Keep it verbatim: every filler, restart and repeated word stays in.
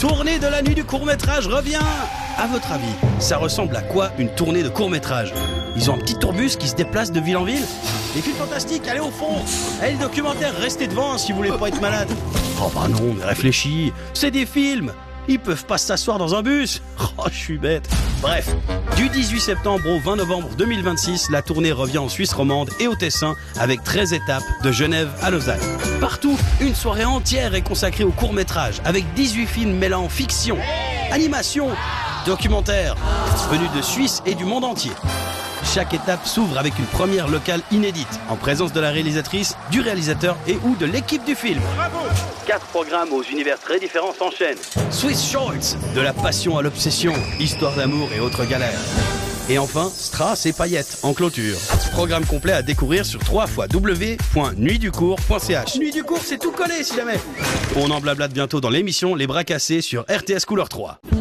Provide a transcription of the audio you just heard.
tournée de la nuit du court-métrage revient. À votre avis, ça ressemble à quoi une tournée de court-métrage? Ils ont un petit tourbus qui se déplace de ville en ville? Les films fantastiques, allez au fond. Et le documentaire, restez devant si vous voulez pas être malade. Oh bah non, mais réfléchis, c'est des films. Ils peuvent pas s'asseoir dans un bus. Oh, je suis bête. Bref, du dix-huit septembre au vingt novembre deux mille vingt-six, la tournée revient en Suisse romande et au Tessin avec treize étapes de Genève à Lausanne. Partout, une soirée entière est consacrée au court-métrage avec dix-huit films mêlant fiction, animation, documentaire, venus de Suisse et du monde entier. Chaque étape s'ouvre avec une première locale inédite, en présence de la réalisatrice, du réalisateur et ou de l'équipe du film. Bravo! Quatre programmes aux univers très différents s'enchaînent. Swiss Shorts, de la passion à l'obsession, histoire d'amour et autres galères. Et enfin, Strass et paillettes en clôture. Programme complet à découvrir sur w w w point nuit du cours point c h. Nuit du cours, c'est tout collé si jamais. On en blablate bientôt dans l'émission Les Bras Cassés sur R T S Couleur trois.